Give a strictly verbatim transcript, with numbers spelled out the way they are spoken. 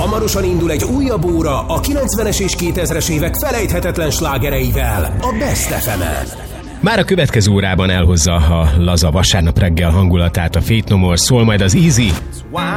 Hamarosan indul egy újabb óra a kilencvenes és kétezres évek felejthetetlen slágereivel a Best ef emen. Már a következő órában elhozza a laza vasárnap reggel hangulatát a Faith No More, szól majd az Easy.